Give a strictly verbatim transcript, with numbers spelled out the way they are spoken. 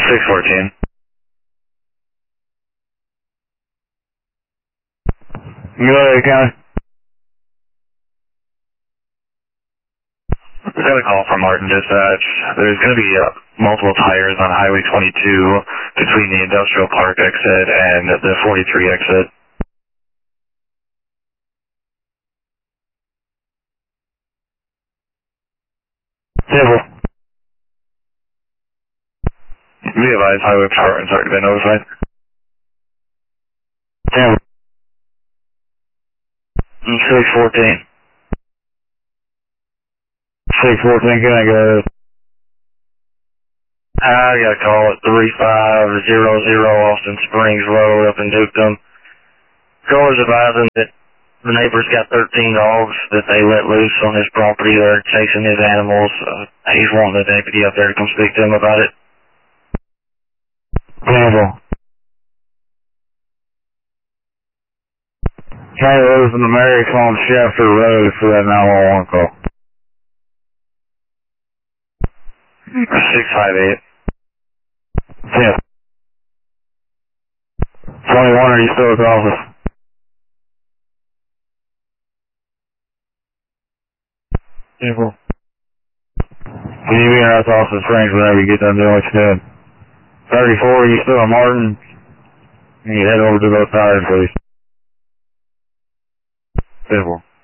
six fourteen. Go ahead, County. I got a call from Martin Dispatch. There's going to be uh, multiple tires on Highway twenty-two between the Industrial Park exit and the forty-three exit. Civil. Be advised, Highway Department's already been notified. Civil. six fourteen. six fourteen, can I go? I got a call at three five zero zero Austin Springs Road up in Dukedom. Caller's advising that the neighbor's got thirteen dogs that they let loose on his property. They're chasing his animals. Uh, he's wanting the deputy up there to come speak to him about it. Civil. County Road from the Merrick on Shafter Road for that nine one one call. six five eight. Ten. twenty-one, are you still at the office? Simple. Can you be in our Austin Springs whenever you get done doing what you're doing? thirty-four, are you still at Martin? Can you head over to those tires, please? Simple.